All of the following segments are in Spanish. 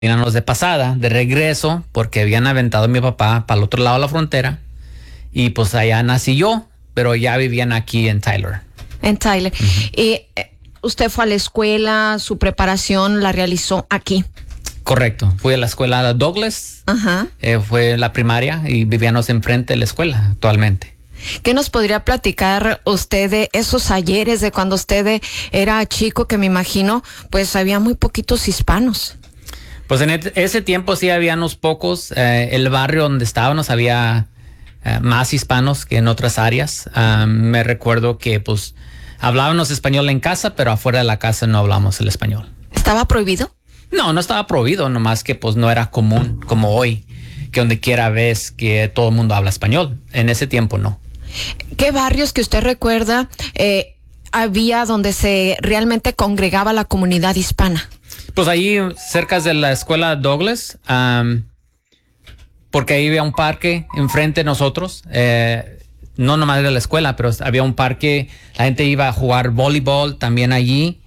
Íbamos de pasada, de regreso, porque habían aventado a mi papá para el otro lado de la frontera. Y pues allá nací yo, pero ya vivían aquí en Tyler. En Tyler. Y usted fue a la escuela, su preparación la realizó aquí. Correcto. Fui a la escuela Douglas. Ajá. Fue la primaria y vivíamos enfrente de la escuela actualmente. ¿Qué nos podría platicar usted de esos ayeres, de cuando usted era chico, que me imagino, pues había muy poquitos hispanos? Pues en ese tiempo sí había unos pocos. El barrio donde estábamos había más hispanos que en otras áreas. Me recuerdo que pues hablábamos español en casa, pero afuera de la casa no hablábamos el español. ¿Estaba prohibido? No estaba prohibido, nomás que pues no era común como hoy, que donde quiera ves que todo el mundo habla español. En ese tiempo no. ¿Qué barrios que usted recuerda había donde se realmente congregaba la comunidad hispana? Pues ahí cerca de la escuela Douglas, porque ahí había un parque enfrente de nosotros, no nomás de la escuela, pero había un parque, la gente iba a jugar voleibol también allí,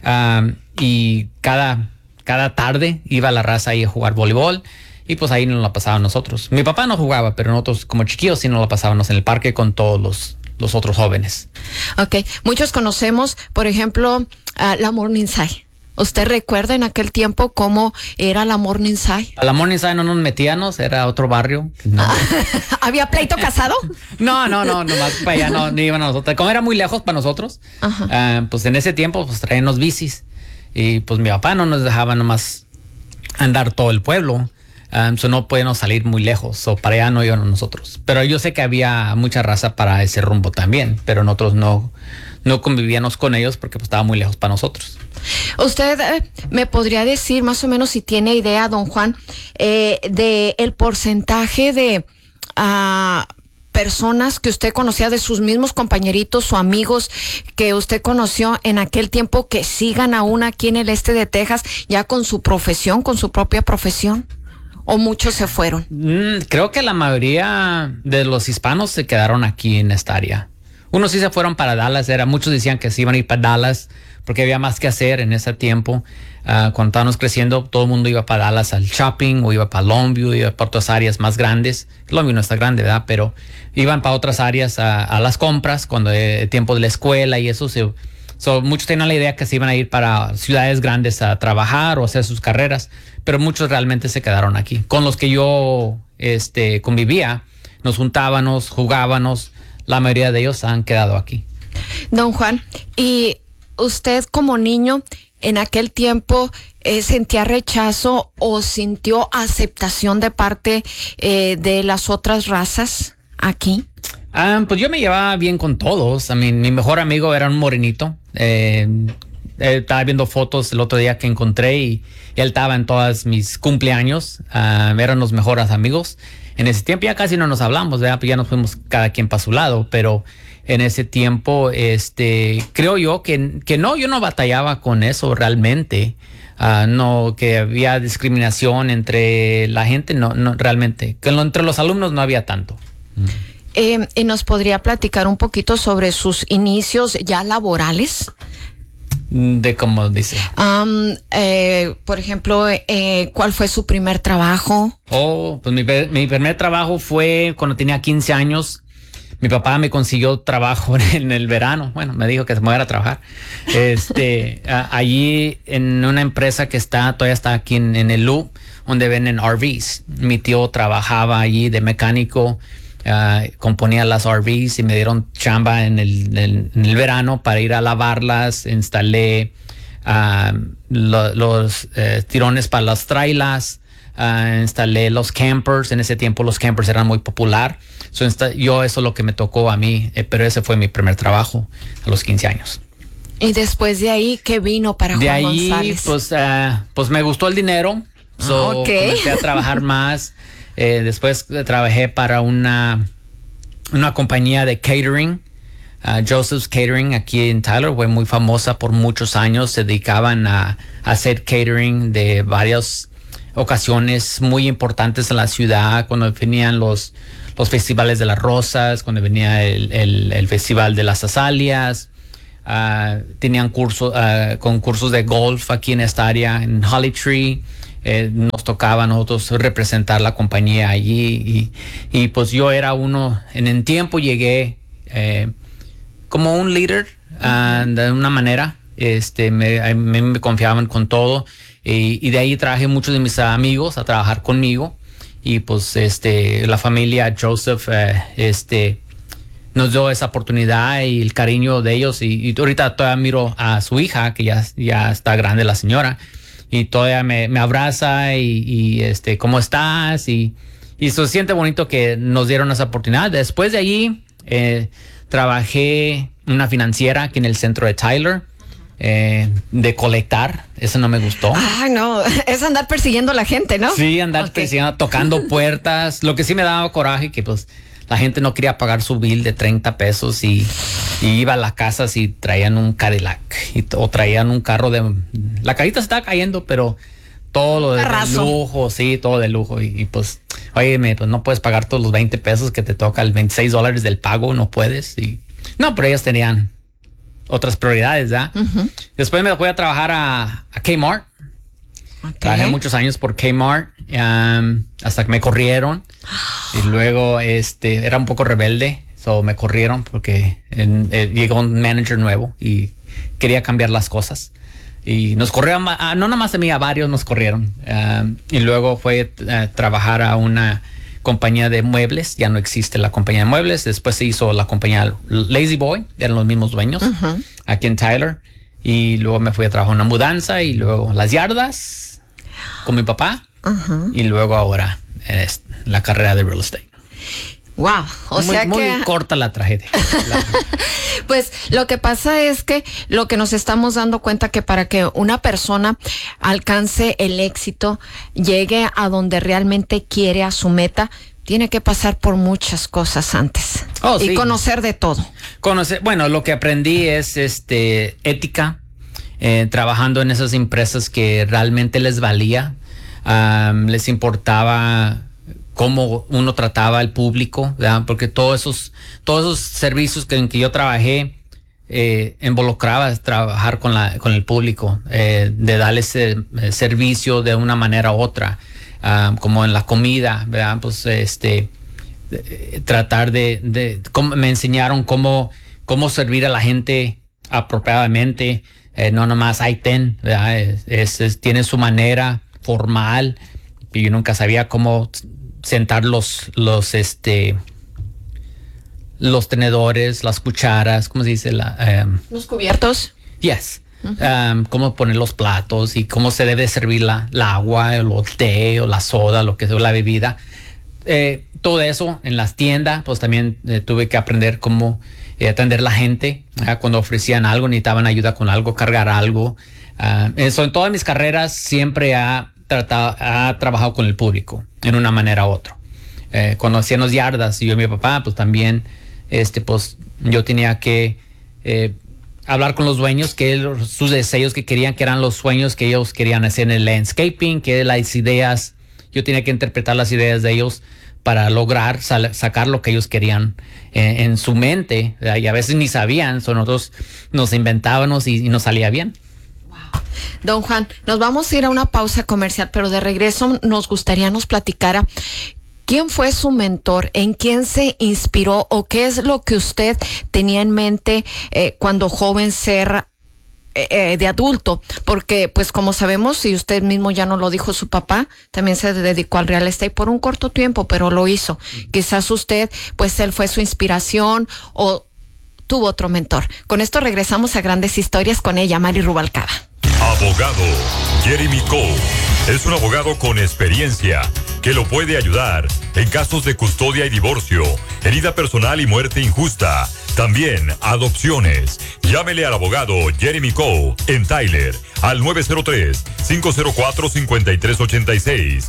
y cada tarde iba la raza ahí a jugar voleibol, y pues ahí nos la pasaban nosotros. Mi papá no jugaba, pero nosotros como chiquillos sí nos la pasábamos en el parque con todos los otros jóvenes. Ok, muchos conocemos, por ejemplo, la Morningside. ¿Usted recuerda en aquel tiempo cómo era la Morningside? A la Morningside no nos metíamos, era otro barrio. No. ¿Había pleito casado? No, nomás para allá no iban a nosotros. Como era muy lejos para nosotros, pues en ese tiempo pues traían los bicis y pues mi papá no nos dejaba nomás andar todo el pueblo. No podíamos salir muy lejos, o para allá no íbamos nosotros. Pero yo sé que había mucha raza para ese rumbo también, pero nosotros no convivíamos con ellos porque pues, estaba muy lejos para nosotros. ¿Usted me podría decir más o menos si tiene idea, don Juan, de el porcentaje de personas que usted conocía, de sus mismos compañeritos o amigos que usted conoció en aquel tiempo, que sigan aún aquí en el este de Texas, ya con su profesión, con su propia profesión? ¿O muchos se fueron? Creo que la mayoría de los hispanos se quedaron aquí en esta área. Unos sí se fueron para Dallas, muchos decían que se iban a ir para Dallas porque había más que hacer en ese tiempo. Cuando estábamos creciendo, todo el mundo iba para Dallas al shopping, o iba para Longview, iba para otras áreas más grandes. Longview no está grande, ¿verdad? Pero iban para otras áreas a las compras, cuando el tiempo de la escuela y eso. Muchos tenían la idea que se iban a ir para ciudades grandes a trabajar o hacer sus carreras, pero muchos realmente se quedaron aquí. Con los que yo convivía, nos juntábamos, jugábamos. La mayoría de ellos han quedado aquí. Don Juan, ¿y usted como niño en aquel tiempo sentía rechazo o sintió aceptación de parte de las otras razas aquí? Pues yo me llevaba bien con todos. Mi mejor amigo era un morenito. Estaba viendo fotos el otro día que encontré y él estaba en todos mis cumpleaños. Eran los mejores amigos. En ese tiempo ya casi no nos hablamos, ¿verdad? Pues ya nos fuimos cada quien para su lado, pero en ese tiempo, creo yo que no, yo no batallaba con eso realmente. No, que había discriminación entre la gente, no realmente. Que entre los alumnos no había tanto. ¿Y nos podría platicar un poquito sobre sus inicios ya laborales? De cómo dice. Por ejemplo, ¿cuál fue su primer trabajo? Pues mi primer trabajo fue cuando tenía 15 años. Mi papá me consiguió trabajo en el verano. Bueno, me dijo que se me fuera a trabajar. Allí en una empresa que todavía está aquí en el Loop, donde venden RVs. Mi tío trabajaba allí de mecánico. Componía las RVs y me dieron chamba en el verano para ir a lavarlas. Instalé los tirones para las trailas, instalé los campers. En ese tiempo los campers eran muy popular. Eso es lo que me tocó a mí, pero ese fue mi primer trabajo a los 15 años. Y después de ahí, ¿qué vino para Juan González? Pues me gustó el dinero. Comencé a trabajar más. Después trabajé para una compañía de catering, Joseph's Catering, aquí en Tyler. Fue muy famosa por muchos años. Se dedicaban a hacer catering de varias ocasiones muy importantes en la ciudad, cuando venían los festivales de las rosas, cuando venía el festival de las azaleas. Tenían concursos de golf aquí en esta área, en Holly Tree. nos tocaba a nosotros representar la compañía allí y pues yo era uno, en el tiempo llegué como un líder de una manera, me confiaban con todo y de ahí traje muchos de mis amigos a trabajar conmigo y pues la familia Joseph nos dio esa oportunidad y el cariño de ellos y ahorita todavía miro a su hija que ya está grande la señora y todavía me abraza y ¿cómo estás? Y se siente bonito que nos dieron esa oportunidad. Después de allí trabajé en una financiera aquí en el centro de Tyler de colectar. Eso no me gustó. Ah, no, es andar persiguiendo a la gente, ¿no? Sí, andar persiguiendo, tocando puertas. Lo que sí me daba coraje que pues la gente no quería pagar su bill de 30 pesos y iba a las casas y traían un Cadillac o traían un carro la carita se estaba cayendo, pero todo lo de lujo, sí, todo de lujo. Y pues, óyeme, pues no puedes pagar todos los 20 pesos que te toca, el $26 del pago, no puedes. No, pero ellos tenían otras prioridades, ¿verdad? Uh-huh. Después me fui a trabajar a Kmart. Okay. Trabajé muchos años por Kmart hasta que me corrieron. Y luego era un poco rebelde, so me corrieron porque llegó un manager nuevo y quería cambiar las cosas. Y nos corrieron, no nomás a mí, a varios nos corrieron. Y luego fue a trabajar a una compañía de muebles. Ya no existe la compañía de muebles. Después se hizo la compañía Lazy Boy, eran los mismos dueños, uh-huh, aquí en Tyler. Y luego me fui a trabajar en una mudanza y luego las yardas con mi papá. Uh-huh. Y luego ahora la carrera de real estate. Wow, muy corta la tragedia. Pues lo que pasa es que lo que nos estamos dando cuenta que para que una persona alcance el éxito, llegue a donde realmente quiere, a su meta, tiene que pasar por muchas cosas antes. Y sí, conocer de todo. Bueno, lo que aprendí es ética, trabajando en esas empresas que realmente les valía, les importaba cómo uno trataba al público, ¿verdad? Porque todos esos servicios en que yo trabajé involucraba trabajar con el público, de darles servicio de una manera u otra, como en la comida, ¿verdad? Pues tratar me enseñaron cómo servir a la gente apropiadamente, no nomás hay ¿verdad? Tiene su manera formal y yo nunca sabía cómo sentar los tenedores, las cucharas, ¿cómo se dice? Los cubiertos. Yes. Uh-huh. Cómo poner los platos y cómo se debe servir la agua, el té o la soda, lo que sea, la bebida. Todo eso en las tiendas, pues también tuve que aprender cómo atender la gente. Cuando ofrecían algo, necesitaban ayuda con algo, cargar algo. Eso en todas mis carreras siempre ha trabajado con el público en una manera u otra. Cuando hacían los yardas y yo y mi papá, pues también pues yo tenía que hablar con los dueños, sus deseos que querían, que eran los sueños que ellos querían hacer en el landscaping, que las ideas, yo tenía que interpretar las ideas de ellos para lograr sacar lo que ellos querían en su mente, ¿verdad? Y a veces ni sabían, nosotros nos inventábamos y nos salía bien. Don Juan, nos vamos a ir a una pausa comercial, pero de regreso nos gustaría nos platicara quién fue su mentor, en quién se inspiró o qué es lo que usted tenía en mente cuando joven ser de adulto, porque pues como sabemos y usted mismo ya nos lo dijo, su papá también se dedicó al real estate por un corto tiempo, pero lo hizo. Quizás usted, pues él fue su inspiración o tuvo otro mentor. Con esto regresamos a Grandes Historias con ella, Mary Rubalcaba. Abogado Jeremy Cole es un abogado con experiencia que lo puede ayudar en casos de custodia y divorcio, herida personal y muerte injusta. También adopciones. Llámele al abogado Jeremy Cole en Tyler al 903-504-5386,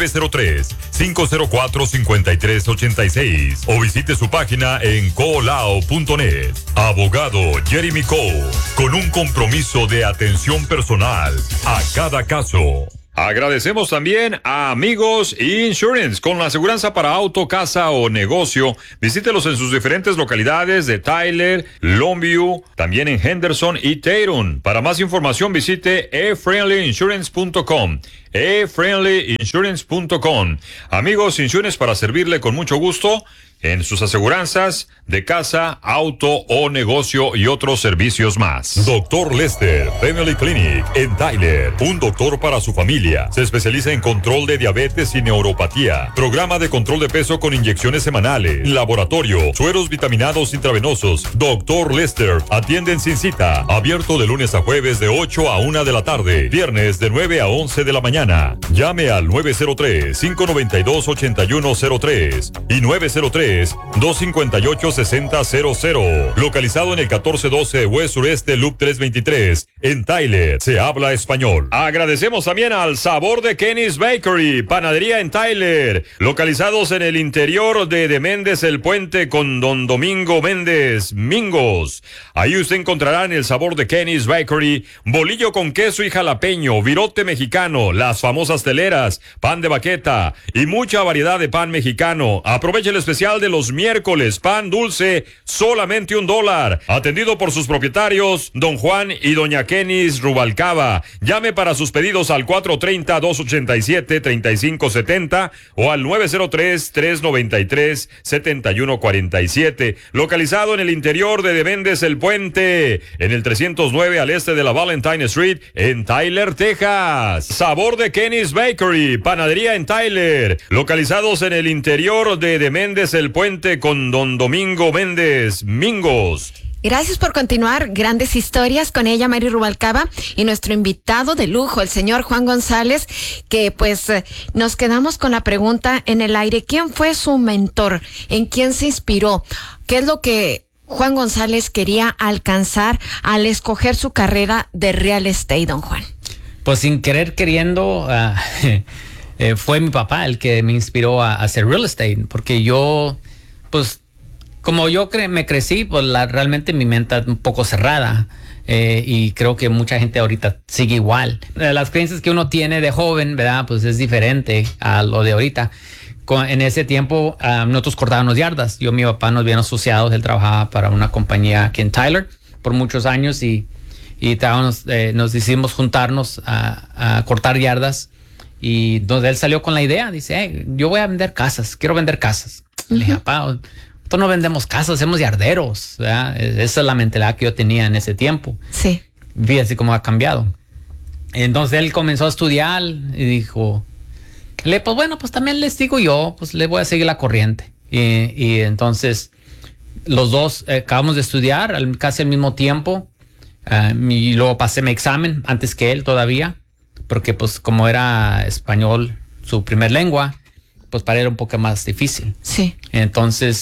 903-504-5386 o visite su página en colao.net. Abogado Jeremy Cole, con un compromiso de atención personal a cada caso. Agradecemos también a Amigos Insurance, con la aseguranza para auto, casa o negocio. Visítelos en sus diferentes localidades de Tyler, Longview, también en Henderson y Tatum. Para más información visite efriendlyinsurance.com. efriendlyinsurance.com. Amigos, Insurance para servirle con mucho gusto en sus aseguranzas de casa, auto o negocio y otros servicios más. Dr. Lester Family Clinic en Tyler. Un doctor para su familia. Se especializa en control de diabetes y neuropatía. Programa de control de peso con inyecciones semanales. Laboratorio. Sueros vitaminados intravenosos. Dr. Lester. Atienden sin cita. Abierto de lunes a jueves de 8 a 1 de la tarde. Viernes de 9 a 11 de la mañana. Llame al 903-592-8103 y 903-258-6000. Localizado en el 1412 West Sureste Loop 323 en Tyler. Se habla español. Agradecemos también al Sabor de Kenny's Bakery, panadería en Tyler, localizados en el interior de Méndez el Puente con Don Domingo Méndez Mingos. Ahí usted encontrará en el Sabor de Kenny's Bakery bolillo con queso y jalapeño, virote mexicano, las famosas teleras, pan de baqueta y mucha variedad de pan mexicano. Aproveche el especial de los miércoles, pan dulce, solamente $1. Atendido por sus propietarios, Don Juan y Doña Kenis Rubalcaba. Llame para sus pedidos al 430-287-3570 o al 903-393-7147. Localizado en el interior de Méndez el Puente, en el 309 al este de la Valentine Street, en Tyler, Texas. Sabor de Kenny's Bakery, panadería en Tyler, localizados en el interior de Méndez el Puente con Don Domingo Méndez Mingos. Gracias por continuar. Grandes historias con ella, Mary Rubalcaba, y nuestro invitado de lujo, el señor Juan González, que pues nos quedamos con la pregunta en el aire. ¿Quién fue su mentor? ¿En quién se inspiró? ¿Qué es lo que Juan González quería alcanzar al escoger su carrera de real estate, don Juan? Pues sin querer queriendo, fue mi papá el que me inspiró a hacer real estate, porque yo, pues, como yo me crecí, pues realmente mi mente es un poco cerrada, y creo que mucha gente ahorita sigue igual. Las creencias que uno tiene de joven, ¿verdad? Pues es diferente a lo de ahorita. En ese tiempo, nosotros cortábamos yardas. Yo y mi papá nos habían asociado, él trabajaba para una compañía aquí en Tyler por muchos años y nos decidimos juntarnos a cortar yardas. Y donde él salió con la idea, dice, hey, yo voy a vender casas, quiero vender casas. Le dije, papá, nosotros no vendemos casas, hacemos yarderos, ¿verdad? Esa es la mentalidad que yo tenía en ese tiempo. Sí. Fíjate cómo ha cambiado. Entonces él comenzó a estudiar y dijo, pues bueno, pues también les digo yo, pues le voy a seguir la corriente. Y entonces los dos acabamos de estudiar casi al mismo tiempo, y luego pasé mi examen antes que él todavía, porque pues como era español su primer lengua, pues para él era un poco más difícil. Sí. Entonces,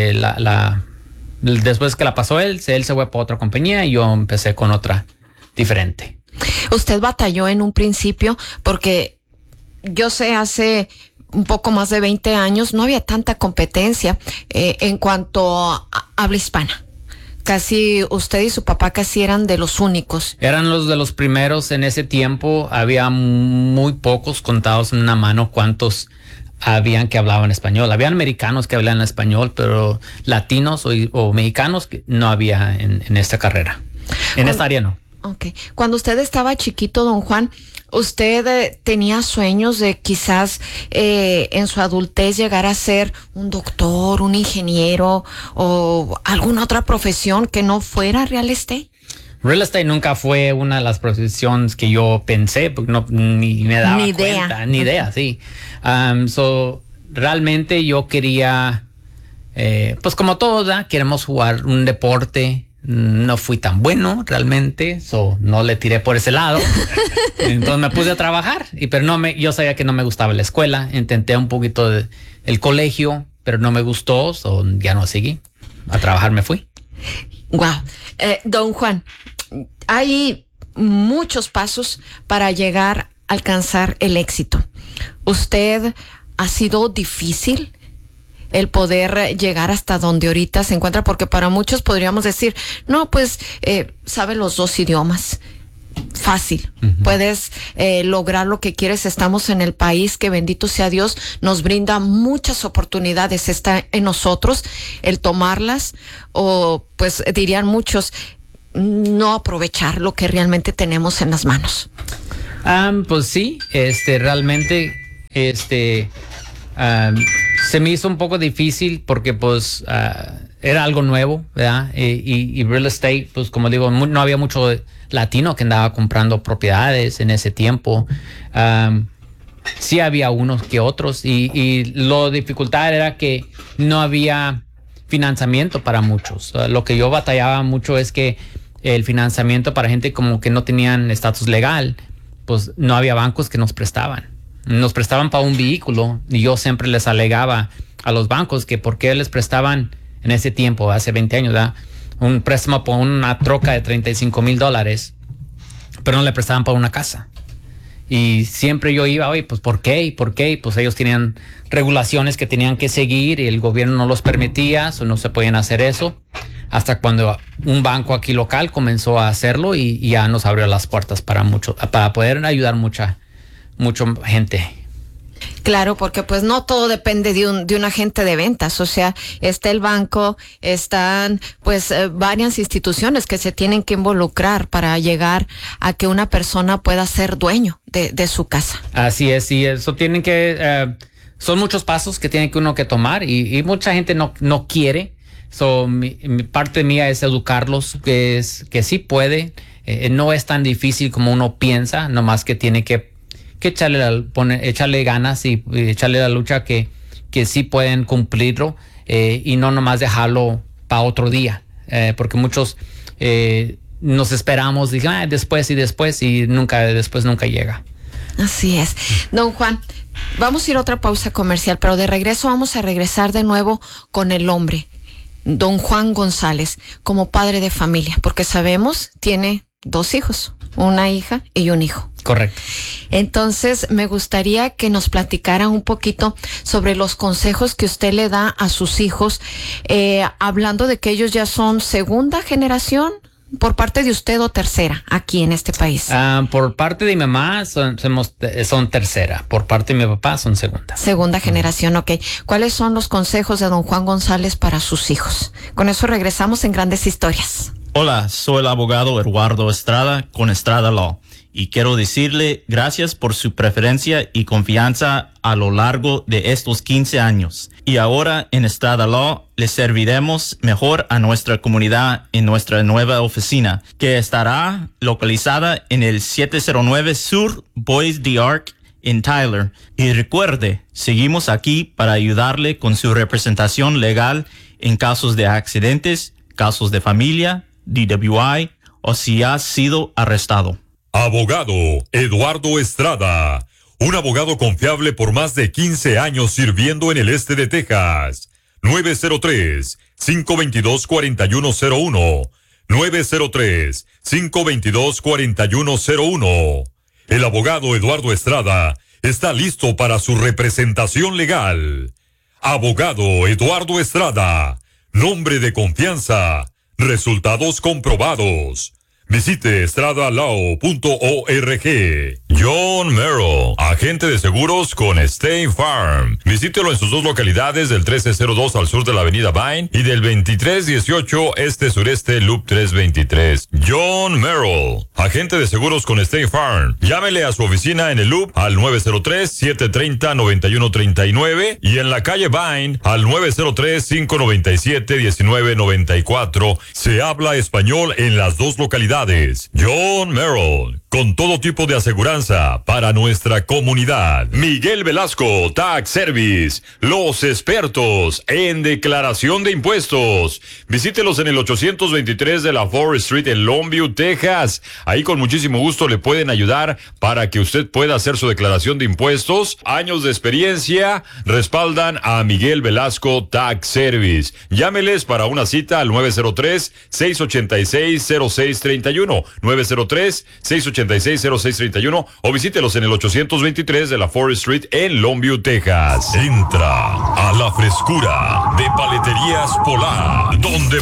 después que la pasó él se fue para otra compañía y yo empecé con otra diferente. Usted batalló en un principio porque yo sé, hace un poco más de 20 años no había tanta competencia en cuanto a habla hispana. Casi usted y su papá casi eran de los únicos. Eran los de los primeros en ese tiempo. Había muy pocos, contados en una mano, cuántos habían que hablaban español. Habían americanos que hablaban español, pero latinos o mexicanos no había en esta carrera. En esta área no. Okay. Cuando usted estaba chiquito, don Juan, ¿usted tenía sueños de quizás en su adultez llegar a ser un doctor, un ingeniero o alguna otra profesión que no fuera real estate? Real estate nunca fue una de las profesiones que yo pensé, porque ni me daba cuenta, ni idea, sí. Realmente yo quería, pues como todos, ¿verdad? Queremos jugar un deporte. No fui tan bueno realmente, no le tiré por ese lado. Entonces me puse a trabajar, pero yo sabía que no me gustaba la escuela. Intenté un poquito el colegio, pero no me gustó, ya no seguí. A trabajar me fui. Wow. Don Juan, hay muchos pasos para llegar a alcanzar el éxito. ¿Usted ha sido difícil el poder llegar hasta donde ahorita se encuentra? Porque para muchos podríamos decir, no, pues sabe los dos idiomas, fácil, puedes lograr lo que quieres. Estamos en el país que, bendito sea Dios, nos brinda muchas oportunidades. Está en nosotros el tomarlas, o pues dirían muchos, no aprovechar lo que realmente tenemos en las manos. Pues sí, realmente, se me hizo un poco difícil porque pues era algo nuevo, ¿verdad? Y real estate, pues como digo, no había mucho latino que andaba comprando propiedades en ese tiempo. Sí había unos que otros y la dificultad era que no había financiamiento para muchos. Lo que yo batallaba mucho es que el financiamiento para gente como que no tenían estatus legal, pues no había bancos que nos prestaban. Nos prestaban para un vehículo y yo siempre les alegaba a los bancos que por qué les prestaban en ese tiempo, hace 20 años, ¿verdad? Un préstamo por una troca de $35,000, pero no le prestaban para una casa. Y siempre yo iba, oye, pues ¿por qué? ¿Por qué? Pues ellos tenían regulaciones que tenían que seguir y el gobierno no los permitía, o no se podían hacer eso. Hasta cuando un banco aquí local comenzó a hacerlo y ya nos abrió las puertas para poder ayudar mucha gente. Claro, porque pues no todo depende de un agente de ventas, o sea, está el banco, están pues varias instituciones que se tienen que involucrar para llegar a que una persona pueda ser dueño de su casa. Así es, y eso tienen que, son muchos pasos que tiene uno que tomar y mucha gente no quiere. Mi parte mía es educarlos, que sí puede, no es tan difícil como uno piensa, nomás que tiene que echarle ganas y echarle la lucha que sí pueden cumplirlo y no nomás dejarlo para otro día, porque muchos nos esperamos, digan después y nunca llega. Así es. Don Juan, vamos a ir a otra pausa comercial, pero de regreso vamos a regresar de nuevo con el hombre, don Juan González, como padre de familia, porque sabemos tiene 2 hijos, una hija y un hijo. Correcto. Entonces, me gustaría que nos platicara un poquito sobre los consejos que usted le da a sus hijos, hablando de que ellos ya son segunda generación por parte de usted o tercera aquí en este país. Por parte de mi mamá son tercera, por parte de mi papá son segunda. Segunda generación, ok. ¿Cuáles son los consejos de don Juan González para sus hijos? Con eso regresamos en Grandes Historias. Hola, soy el abogado Eduardo Estrada con Estrada Law y quiero decirle gracias por su preferencia y confianza a lo largo de estos 15 años. Y ahora en Estrada Law les serviremos mejor a nuestra comunidad en nuestra nueva oficina, que estará localizada en el 709 Sur Bois d'Arc en Tyler. Y recuerde, seguimos aquí para ayudarle con su representación legal en casos de accidentes, casos de familia, DWI o si ha sido arrestado. Abogado Eduardo Estrada, un abogado confiable por más de 15 años sirviendo en el este de Texas. 903-522-4101. 903-522-4101. El abogado Eduardo Estrada está listo para su representación legal. Abogado Eduardo Estrada, nombre de confianza. Resultados comprobados. Visite estradalaw.org. John Merrill, agente de seguros con State Farm. Visítelo en sus 2 localidades del 1302 al sur de la avenida Vine y del 2318 este-sureste Loop 323. John Merrill, agente de seguros con State Farm. Llámele a su oficina en el Loop al 903-730-9139 y en la calle Vine al 903-597-1994. Se habla español en las 2 localidades. John Merrill, con todo tipo de aseguranza para nuestra comunidad. Miguel Velasco Tax Service, los expertos en declaración de impuestos. Visítelos en el 823 de la Forest Street en Longview, Texas. Ahí con muchísimo gusto le pueden ayudar para que usted pueda hacer su declaración de impuestos. Años de experiencia respaldan a Miguel Velasco Tax Service. Llámeles para una cita al 903-686-0631. 903-686-0631 o visítelos en el 823 de la Forest Street en Longview, Texas. Entra a la frescura de Paleterías Polar, donde